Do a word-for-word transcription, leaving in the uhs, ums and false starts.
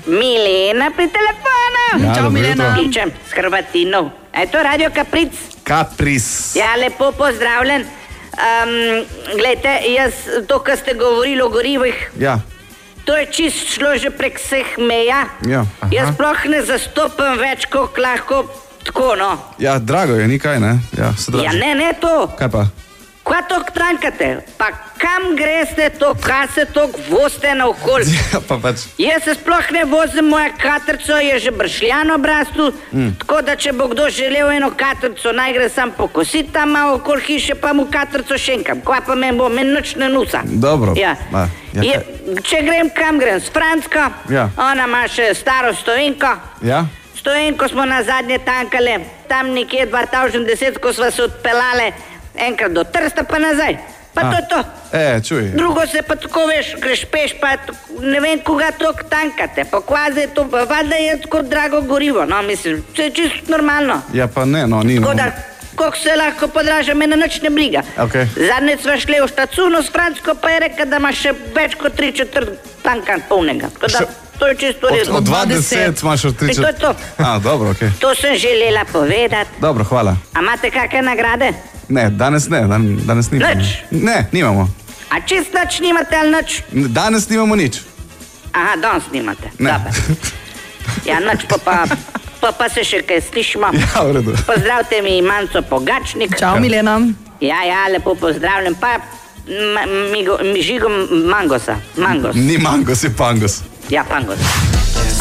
Milena pri telefonu. Ja, Čau, Milena. Kličem s Hrvatinov. A je to Radio Kapric? Kapris. Ja, lepo pozdravljen. Um, Glejte, jaz, to, kar ste govorili o gorivih, Ja. to je čist šlo že prek vseh meja. Ja. Jaz sploh ne zastopam več, kot lahko tako, no. Ja, drago je, ni kaj, ne? Ja, se draži. Ja, ne, ne to. Kaj pa? Kva to trankate? Pa kam greste to, kaj se to voste naokol? Ja, pa pač. Jaz se sploh ne vozim, moja katrco je že bršljano obrastu, mm. tako da če bo kdo želel eno katrco, naj gre sam pokositi tam malo okol hiše, pa mu katrco šenkam. Kva pa men bo, men nič ne nusa. Dobro. Ja. Ma, ja, je, če grem, kam grem? S Francko, Ja. ona ima še staro stoenko. Ja? Stoenko smo na zadnje tankale, tam nekje dva tisoč deset, ko smo se odpeljale enkrat do Trsta pa nazaj. Pa A. to je to. E, čuj. Drugo se pa tako veš, greš peš, pa ne vem, koga toliko tankate, pa kvazi je to, pa valjda je tako drago gorivo, no, mislim, to je čisto normalno. Ja, pa ne, no, ni. Tako No. da, koliko se lahko podraža, mene nič ne briga. Okej. Zadnjič sva šli v štacuno s Francko, pa je rekel, da ima še več kot tri četrt tanka polnega. Tako da, Še- to je čisto Od, redno. od dva deset imaš od tri In to je to. A, dobro, okej. To sem želela povedati. Dobro, hvala. A imate kakšne nagrade? Ne, danes ne, dan, danes nimamo. Nič? Ne, nimamo. A čist nič nimate ali nič? Danes nimamo nič. Aha, danes nimate. Ne. Dobar. Ja, nič, pa pa, pa pa se še kaj slišimo. Ja, v redu. Pozdravite mi Manco Pogačnik. Čau, Milena. Ja, ja, lepo pozdravljam. Pa ma, migo, mi žigom Mangosa. Mangos. Ni mangos, je pangos. Ja, Pangos.